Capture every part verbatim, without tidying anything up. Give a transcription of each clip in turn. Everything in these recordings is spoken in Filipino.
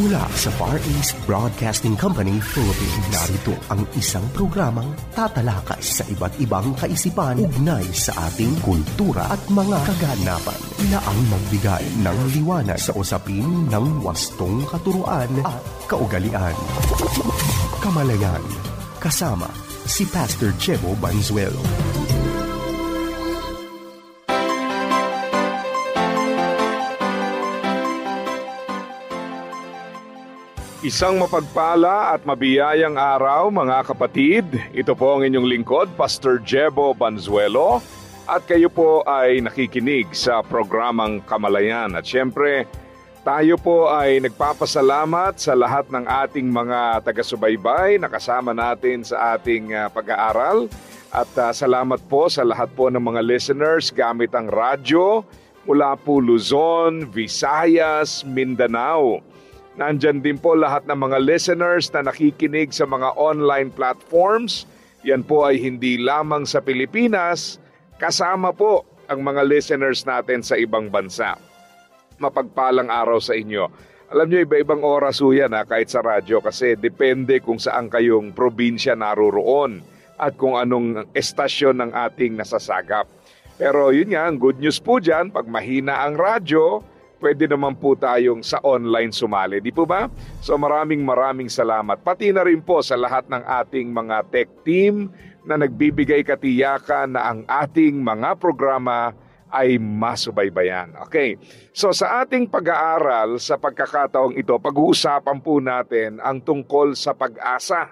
Mula sa Far East Broadcasting Company, Philippines, narito ang isang programang tatalakay sa iba't ibang kaisipan ugnay sa ating kultura at mga kaganapan na ang magbigay ng liwanag sa usapin ng wastong katuruan at kaugalian. Kamalayan, kasama si Pastor Jebo Banzuelo. Isang mapagpala at mabiyayang araw mga kapatid. Ito po ang inyong lingkod, Pastor Jebo Banzuelo. At kayo po ay nakikinig sa programang Kamalayan. At syempre, tayo po ay nagpapasalamat sa lahat ng ating mga taga-subaybay na kasama natin sa ating uh, pag-aaral. At uh, salamat po sa lahat po ng mga listeners gamit ang radyo mula po Luzon, Visayas, Mindanao. Nandyan din po lahat ng mga listeners na nakikinig sa mga online platforms. Yan po ay hindi lamang sa Pilipinas, kasama po ang mga listeners natin sa ibang bansa. Mapagpalang araw sa inyo. Alam nyo, iba-ibang oras po yan ha, kahit sa radyo kasi depende kung saan kayong probinsya naroroon at kung anong estasyon ng ating nasasagap. Pero yun nga, ang good news po dyan, pag mahina ang radyo, pwede naman po tayong sa online sumali, di po ba? So maraming maraming salamat. Pati na rin po sa lahat ng ating mga tech team na nagbibigay katiyakan na ang ating mga programa ay masubaybayan. Okay, so sa ating pag-aaral sa pagkakataong ito, pag-uusapan po natin ang tungkol sa pag-asa.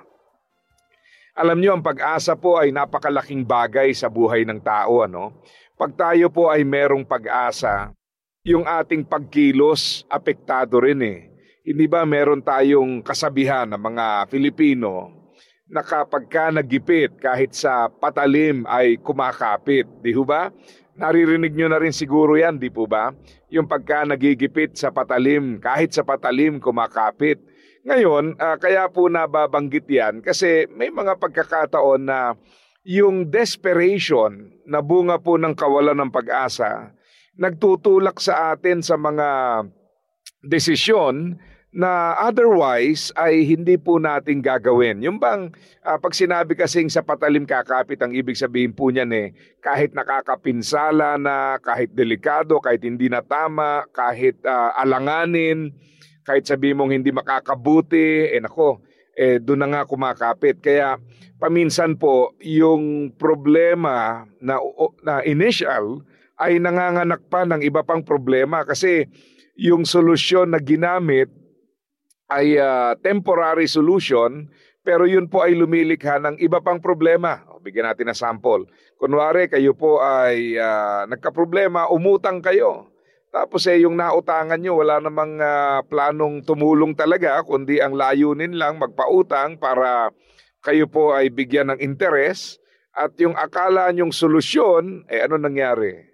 Alam niyo, ang pag-asa po ay napakalaking bagay sa buhay ng tao, ano? Pag tayo po ay merong pag-asa, yung ating pagkilos, apektado rin eh. Hindi ba meron tayong kasabihan ng mga Filipino na kapag ka nagipit kahit sa patalim ay kumakapit, di ba? Naririnig nyo na rin siguro yan, di po ba? Yung pagka nagigipit sa patalim, kahit sa patalim kumakapit. Ngayon, uh, kaya po nababanggit yan kasi may mga pagkakataon na yung desperation na bunga po ng kawalan ng pag-asa, nagtutulak sa atin sa mga desisyon na otherwise ay hindi po natin gagawin. Yung bang uh, pag sinabi kasing sa patalim kakapit, ang ibig sabihin po niyan eh, kahit nakakapinsala na, kahit delikado, kahit hindi na tama, kahit uh, alanganin, kahit sabihin mong hindi makakabuti, eh nako, eh doon na nga kumakapit. Kaya paminsan po yung problema na, na initial ay nanganganak pa ng iba pang problema kasi yung solusyon na ginamit ay uh, temporary solution pero yun po ay lumilikha ng iba pang problema. O, bigyan natin ng sample. Kunwari kayo po ay uh, nagkaproblema, umutang kayo. Tapos eh yung nautangan nyo wala namang uh, planong tumulong talaga kundi ang layunin lang magpautang para kayo po ay bigyan ng interes at yung akala nyong solusyon, eh ano nangyari?